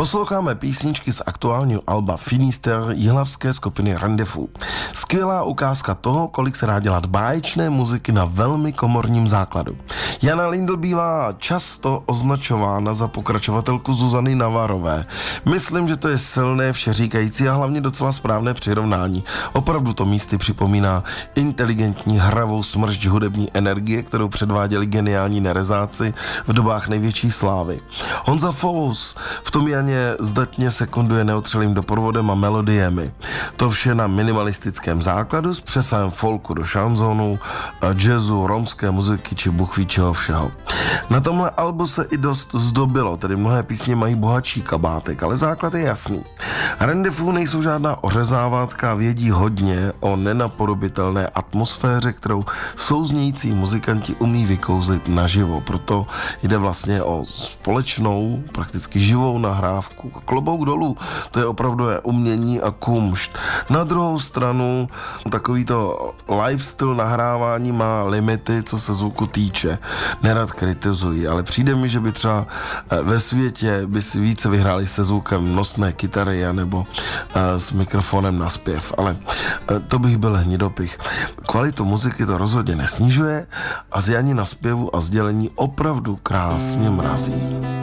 Posloucháme písničky z aktuálního alba Finisterre jihlavské skupiny Rendezvous. Skvělá ukázka toho, kolik se dá dělat báječné muziky na velmi komorním základu. Jana Lindl bývá často označována za pokračovatelku Zuzany Navarové. Myslím, že to je silné, všeříkající a hlavně docela správné přirovnání. Opravdu to místy připomíná inteligentní hravou smršť hudební energie, kterou předváděli geniální nerezáci v dobách největší slávy. Honza Fous v tom Janě zdatně sekunduje neotřelým doprovodem a melodiemi. To vše na minimalistickém základu s přesahem folku do šanzonu, jazzu, romské muziky či bůh ví čeho všeho. Na tomhle albu se i dost zdobilo, tedy mnohé písně mají bohatší kabátek, ale základ je jasný. Rendezvous nejsou žádná ořezávátka, vědí hodně o nenapodobitelné atmosféře, kterou souznějící muzikanti umí vykouzlit naživo. Proto jde vlastně o společnou, prakticky živou nahrávku. Klobouk dolů, to je opravdu umění a kumšt. Na druhou stranu takovýto live styl nahrávání má limity, co se zvuku týče. Nerad kritizuji, ale přijde mi, že by třeba ve světě by si více vyhráli se zvukem nosné kytary nebo s mikrofonem na zpěv, ale to bych byl hnidopich. Kvalitu muziky to rozhodně nesnižuje a z Jani na zpěvu a sdělení opravdu krásně mrazí.